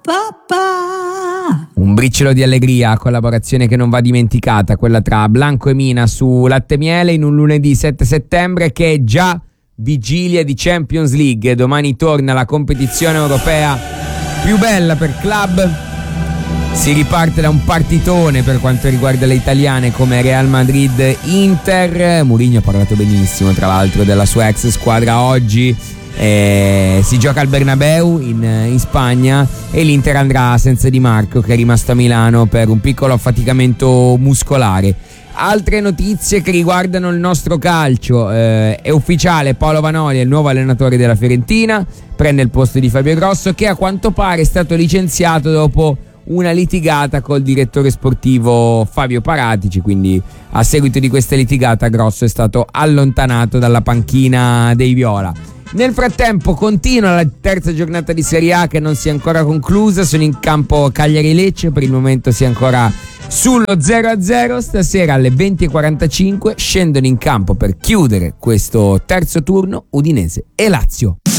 Un briciolo di allegria, collaborazione che non va dimenticata, quella tra Blanco e Mina su Latte Miele in un lunedì 7 settembre che è già vigilia di Champions League. Domani torna la competizione europea più bella per club. Si riparte da un partitone per quanto riguarda le italiane come Real Madrid-Inter. Mourinho ha parlato benissimo tra l'altro della sua ex squadra oggi. Si gioca al Bernabeu in Spagna e l'Inter andrà senza Di Marco, che è rimasto a Milano per un piccolo affaticamento muscolare. Altre notizie che riguardano il nostro calcio, è ufficiale: Paolo Vanoli è il nuovo allenatore della Fiorentina, prende il posto di Fabio Grosso, che a quanto pare è stato licenziato dopo una litigata col direttore sportivo Fabio Paratici. Quindi a seguito di questa litigata Grosso è stato allontanato dalla panchina dei Viola. Nel frattempo continua la terza giornata di Serie A che non si è ancora conclusa. Sono in campo Cagliari-Lecce, per il momento si è ancora sullo 0-0. Stasera alle 20:45 scendono in campo per chiudere questo terzo turno Udinese e Lazio.